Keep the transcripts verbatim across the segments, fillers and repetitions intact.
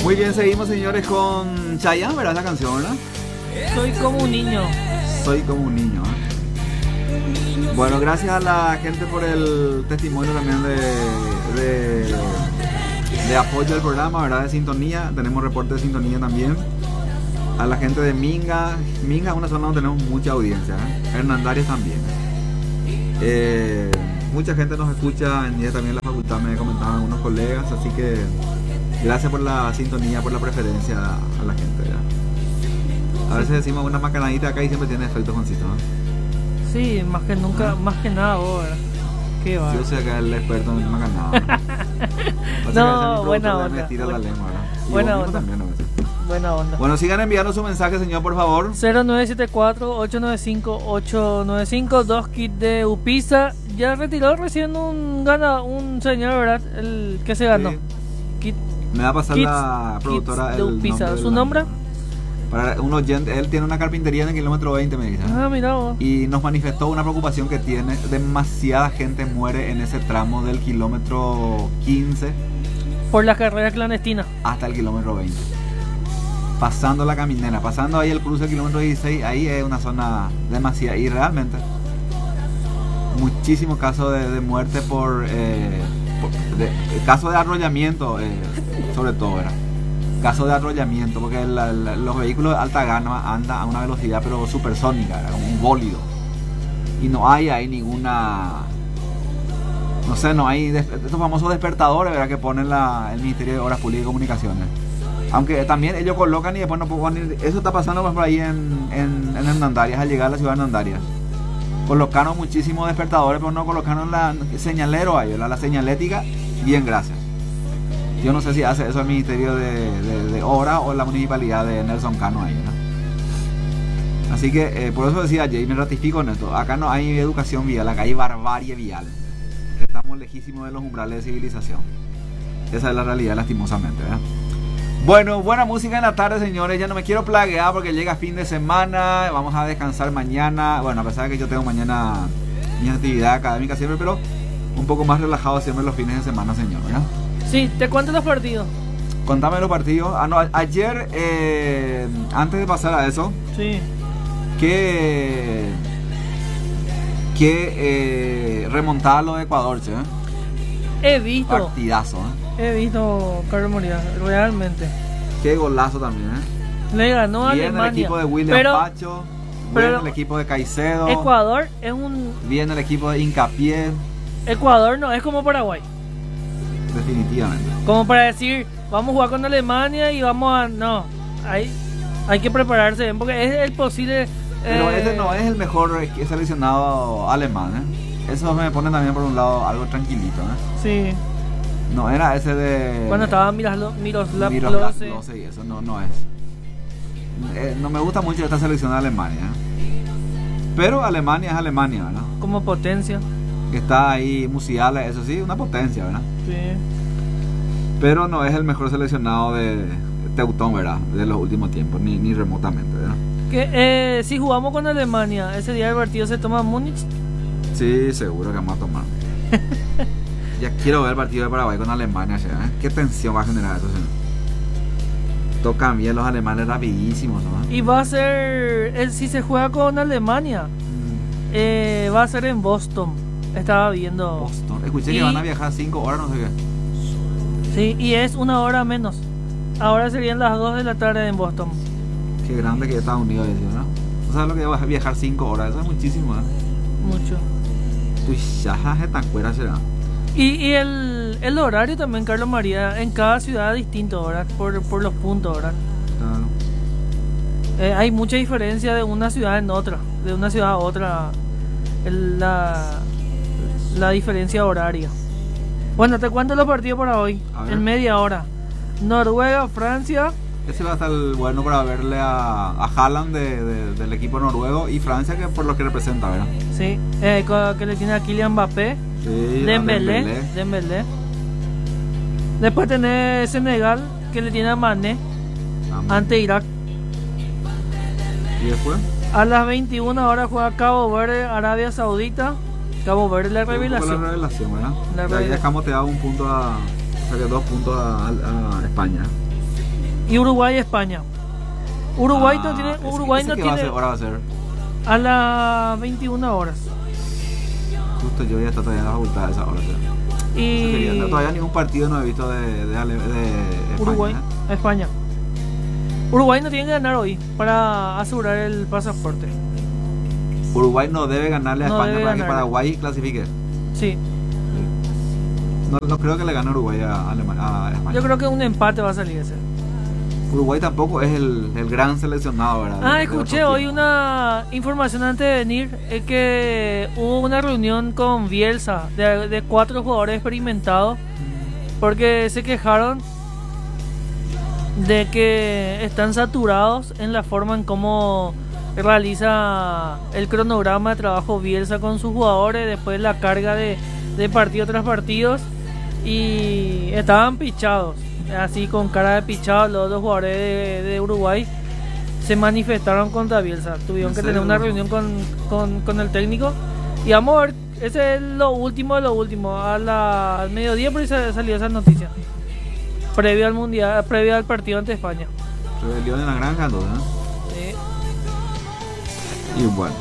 Muy bien, seguimos señores con Chayanne, ¿verdad? La canción, ¿verdad? Soy como un niño. Soy como un niño, ¿eh? Bueno, gracias a la gente por el testimonio también de, de, de apoyo al programa, ¿verdad? De sintonía, tenemos reporte de sintonía también. A la gente de Minga, Minga es una zona donde tenemos mucha audiencia, ¿eh? Hernandarias también. Eh, mucha gente nos escucha en día también en la facultad, me comentaban algunos colegas, así que gracias por la sintonía, por la preferencia a la gente, ¿ya? A veces decimos una macanadita acá y siempre tiene efecto Juancito, ¿no? Sí, más que nunca, más que nada vos, ¿verdad? Qué va. Yo soy acá el experto en macanada. No, buena onda. Me tira buena, la lengua, ¿verdad? Y buena vos onda. También, ¿no? Buena onda. Bueno, sigan enviando su mensaje, señor, por favor. cero nueve siete cuatro, ocho nueve cinco, ocho nueve cinco, dos kits de Upisa. Ya retiró recién un gana un señor, ¿verdad? El que se ganó. Sí. Kit, Me va a pasar kits, la productora kits de el Upisa. nombre ¿Su del- nombre? Para un oyente, él tiene una carpintería en el kilómetro veinte, me dice. Ah, mira vos. Y nos manifestó una preocupación que tiene. Demasiada gente muere en ese tramo del kilómetro quince Por las carreras clandestinas. hasta el kilómetro veinte. Pasando la caminera, pasando ahí el cruce del kilómetro dieciséis, ahí es una zona demasiado. Y realmente, muchísimos casos de, de muerte por, eh, por de, casos de arrollamiento, eh, sobre todo, ¿verdad? Casos de arrollamiento, porque la, la, los vehículos de alta gama andan a una velocidad pero supersónica, ¿verdad? Como un bólido. Y no hay ahí ninguna, no sé, no hay des, estos famosos despertadores, ¿verdad? Que ponen la, el Ministerio de Obras Públicas y Comunicaciones. Aunque también ellos colocan y después no pueden. Eso está pasando por ahí en, en, en Hernandarias, al llegar a la ciudad de Hernandarias. Colocaron muchísimos despertadores, pero no colocaron la señalero a ellos, la, la señalética. Bien, gracias. Yo no sé si hace eso el Ministerio de, de, de Obras o la Municipalidad de Nelson Cano ahí, ¿no? Así que eh, por eso decía Jay, me ratifico en esto. Acá no hay educación vial, acá hay barbarie vial. Estamos lejísimos de los umbrales de civilización. Esa es la realidad, lastimosamente, ¿verdad? Bueno, buena música en la tarde, señores. Ya no me quiero plaguear porque llega fin de semana. Vamos a descansar mañana. Bueno, a pesar de que yo tengo mañana mi actividad académica siempre, pero un poco más relajado siempre los fines de semana, señor, ¿verdad? Sí, te cuento los partidos. Contame los partidos. Ah, no, a- ayer, eh, antes de pasar a eso, Sí. que, que eh, remontada lo de Ecuador, ¿sí? He visto, Partidazo, ¿eh? he visto Carlos Moria, realmente. Qué golazo también, ¿eh? Le ganó a Viene el Alemania. equipo de William pero Pacho, pero- viene el equipo de Caicedo, Ecuador es un viene el equipo de Hincapié, Ecuador no es como Paraguay. definitivamente. Como para decir, vamos a jugar con Alemania y vamos a no, hay hay que prepararse bien porque es el posible Pero eh, ese no es el mejor seleccionado alemán, ¿eh? Eso me pone también por un lado algo tranquilito, ¿eh? Sí, No era ese de cuando estaba Miroslav Miroslav Miroslav Klose. Klose y eso, no, no es. Eh, no me gusta mucho esta selección de Alemania, ¿eh? Pero Alemania es Alemania, ¿verdad? Como potencia. Que está ahí Musiala, eso sí, una potencia, ¿verdad? Sí. Pero no es el mejor seleccionado de Teutón, ¿verdad? De los últimos tiempos, ni, ni remotamente, ¿verdad? Que eh, si jugamos con Alemania, ese día del partido se toma Múnich. Sí, seguro que vamos a tomar. Ya quiero ver el partido de Paraguay con Alemania, ¿sí? ¿eh? ¿Qué tensión va a generar eso, señor? Tocan bien los alemanes rapidísimos, ¿no? Y va a ser, el, si se juega con Alemania, eh, va a ser en Boston. Estaba viendo. Boston. Escuché Y- que van a viajar cinco horas, no sé qué. Sí, y es una hora menos. Ahora serían las dos de la tarde en Boston. Qué grande que es Estados Unidos, ¿no? ¿No sabes lo que vas a viajar cinco horas? Eso es muchísimo, ¿eh? Mucho. Uy, ya es tan fuera, será. Y, y el, el horario también, Carlos María, en cada ciudad es distinto, ¿verdad? Por, por los puntos, ¿verdad? Claro. Eh, hay mucha diferencia de una ciudad en otra, de una ciudad a otra, el- la, la diferencia horaria. Bueno, te cuento los partidos para hoy, A ver. en media hora. Noruega, Francia, Ese va a estar bueno para verle a, a Haaland de, de- del equipo noruego y Francia, que por lo que representa, ¿verdad? sí, eh, co- que le tiene a Kylian Mbappé, Sí, a Dembélé, Dembélé. Dembélé. Después tenés Senegal, que le tiene a Mané, Vamos. ante Irak. Y después, A las veintiuna horas juega Cabo Verde, Arabia Saudita. Cabo Verde, la un poco revelación. la revelación, ¿verdad? La De ahí revelación. dejamos te da un punto a, o sea que dos puntos a, a- a España. Y Uruguay, España. Uruguay Ah, no tiene. ese- Uruguay ese no qué va a tiene. ser, hora va a ser. A las veintiuna horas. Justo yo voy a estar todavía en la facultad a esa hora. ¿Sí? Y. Quería- todavía ningún partido no he visto de, de, Ale- de España, Uruguay, ¿eh? España. Uruguay no tiene que ganar hoy para asegurar el pasaporte. Uruguay no debe ganarle a No España debe para que ganarle. Paraguay clasifique. Sí, No, no creo que le gane Uruguay a, Alema- a España. yo creo que un empate va a salir ese. Uruguay tampoco es el, el gran seleccionado, ¿verdad? Ah, De- de escuché otros hoy tiempos. una información antes de venir, es que hubo una reunión con Bielsa de, de cuatro jugadores experimentados porque se quejaron de que están saturados en la forma en cómo realiza el cronograma de trabajo Bielsa con sus jugadores, después la carga de, de partido tras partidos, y estaban pichados, así con cara de pichado. Los dos jugadores de, de Uruguay se manifestaron contra Bielsa, tuvieron ¿En que serio? tener una reunión con, con, con el técnico, y vamos a ver, ese es lo último de lo último, a la, al mediodía por ahí sa- salió esa noticia, previo al mundial, previo al partido ante España. Rebelión en la granja, entonces, ¿no? Sí. Y bueno.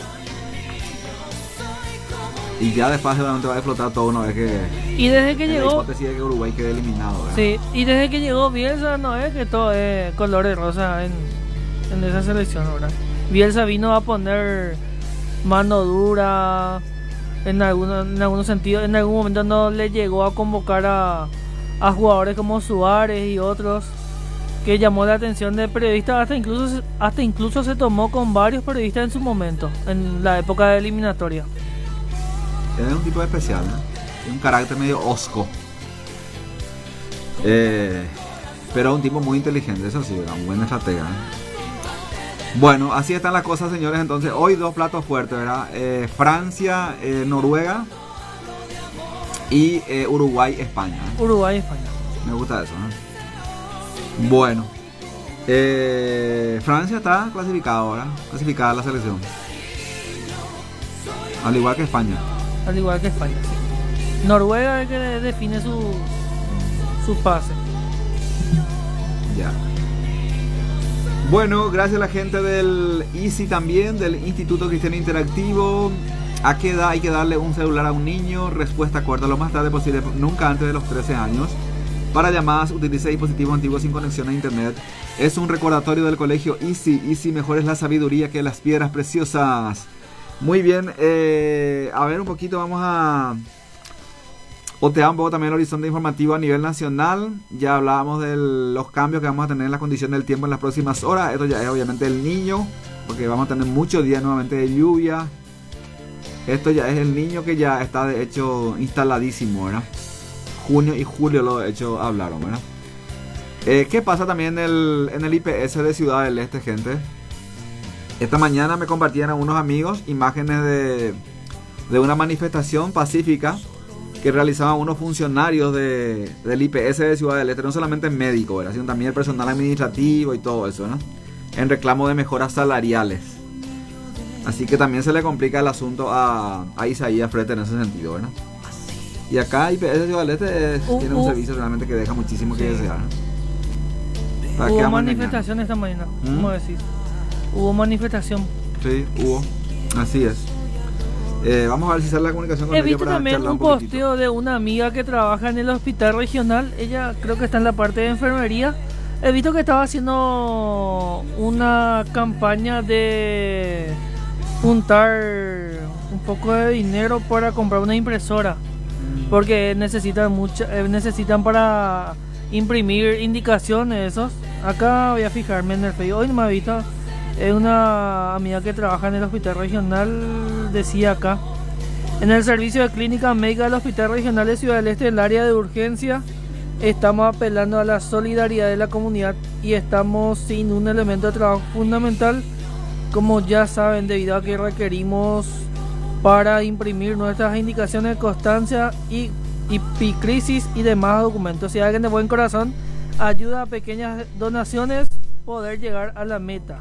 Y ya después seguramente va a explotar todo una vez que. Y desde que en la llegó, hipótesis de que Uruguay quede eliminado, ¿verdad? sí, y desde que llegó Bielsa no es que todo es color de rosa en, en esa selección, ¿verdad? Bielsa vino a poner mano dura en algunos en algunos sentidos, en algún momento no le llegó a convocar a, a jugadores como Suárez y otros, que llamó la atención de periodistas, hasta incluso hasta incluso se tomó con varios periodistas en su momento, en la época de eliminatoria. Es un tipo especial, ¿no? Tiene un carácter medio osco. Eh, pero un tipo muy inteligente, eso sí, ¿verdad? Un buen estratega, ¿eh? Bueno, así están las cosas, señores. Entonces, hoy dos platos fuertes, ¿verdad? Eh, Francia, eh, Noruega y eh, Uruguay, España, ¿eh? Uruguay y España. Me gusta eso, ¿eh? Bueno, eh, Francia está clasificada ahora, clasificada la selección, al igual que España. Al igual que España, sí. Noruega es que define su su pase. Ya. Bueno, gracias a la gente del I C I también, del Instituto Cristiano Interactivo. ¿A qué edad hay que darle un celular a un niño? Respuesta corta, lo más tarde posible, nunca antes de los trece años. Para llamadas, utilice dispositivos antiguos sin conexión a internet. Es un recordatorio del colegio I C I. I C I, mejor es la sabiduría que las piedras preciosas. Muy bien, eh, a ver un poquito, vamos a otear un poco también el horizonte informativo a nivel nacional. Ya hablábamos de los cambios que vamos a tener en la condición del tiempo en las próximas horas. Esto ya es obviamente el Niño, porque vamos a tener muchos días nuevamente de lluvia. Esto ya es el Niño que ya está de hecho instaladísimo, ¿verdad? Junio y julio lo de hecho hablaron, ¿verdad? Eh, ¿Qué pasa también en el, en el I P S de Ciudad del Este, gente? Esta mañana me compartían a unos amigos imágenes de, de una manifestación pacífica que realizaban unos funcionarios de, del I P S de Ciudad del Este, no solamente médicos, ¿verdad? Sino también el personal administrativo y todo eso, ¿no? En reclamo de mejoras salariales. Así que también se le complica el asunto a, a Isaías Frete en ese sentido, ¿verdad? Y acá I P S de Ciudad del Este es- Uh, tiene uh. un servicio realmente que deja muchísimo que Sí. desear, ¿no? ¿Para qué Hubo vamos a engañar? manifestación esta mañana, ¿Mm? ¿cómo decís? Hubo manifestación. Sí, hubo. Así es. Eh, vamos a ver si sale la comunicación con He ella visto para también charlar un poquitito. posteo de una amiga que trabaja en el hospital regional. Ella creo que está en la parte de enfermería. He visto que estaba haciendo una campaña de juntar un poco de dinero para comprar una impresora, porque necesitan mucha, eh, necesitan para imprimir indicaciones esos. Acá voy a fijarme en el Facebook. Hoy no me he visto. Es una amiga que trabaja en el hospital regional. Decía acá: en el servicio de clínica médica del hospital regional de Ciudad del Este, el área de urgencia, estamos apelando a la solidaridad de la comunidad y estamos sin un elemento de trabajo fundamental, como ya saben, debido a que requerimos para imprimir nuestras indicaciones de constancia y, y, y crisis y demás documentos. Si alguien de buen corazón ayuda a pequeñas donaciones poder llegar a la meta.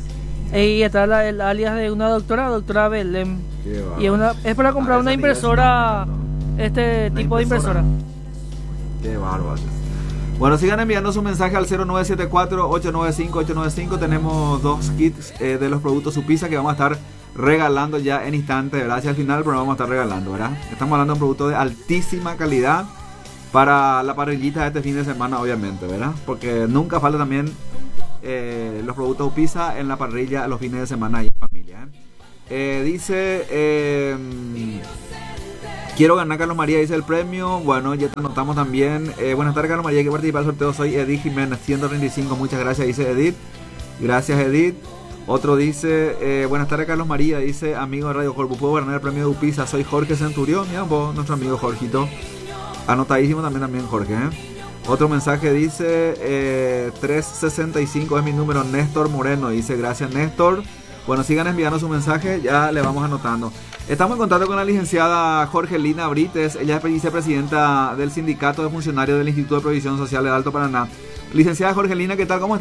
Y está la, el alias de una doctora, doctora Belén. Qué Y es, una, es para comprar Ah, una esa amiga es impresora, una- este Una tipo de impresora. impresora. Qué bárbaro. Bueno, sigan enviando su mensaje al cero nueve siete cuatro, ocho nueve cinco, ocho nueve cinco. Tenemos dos kits eh, de los productos Supisa que vamos a estar regalando ya en instantes, ¿verdad? Hacia el final, pero vamos a estar regalando, ¿verdad? Estamos hablando de un producto de altísima calidad para la parrillita de este fin de semana, obviamente, ¿verdad? Porque nunca falta también eh, los productos Supisa en la parrilla los fines de semana ahí en familia, ¿eh? Eh, dice... Eh, Quiero ganar, Carlos María, dice el premio. Bueno, ya te anotamos también. Eh, buenas tardes, Carlos María, que participa del sorteo. Soy Edith Jiménez, ciento treinta y cinco. Muchas gracias, dice Edith. Gracias, Edith. Otro dice, eh, buenas tardes, Carlos María, dice amigo de Radio Corpus. ¿Puedo ganar el premio de Upisa? Soy Jorge Centurión. Mira vos, nuestro amigo Jorgito. Anotadísimo también, también Jorge, ¿eh? Otro mensaje dice, eh, trescientos sesenta y cinco es mi número. Néstor Moreno dice, gracias, Néstor. Bueno, sigan enviando su mensaje, ya le vamos anotando. Estamos en contacto con la licenciada Jorgelina Brites. Ella es vicepresidenta del Sindicato de Funcionarios del Instituto de Provisión Social del Alto Paraná. Licenciada Jorgelina, ¿qué tal? ¿Cómo está?